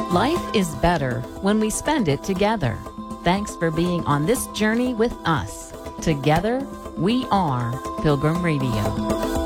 Life is better when we spend it together. Thanks for being on this journey with us. Together, we are Pilgrim Radio.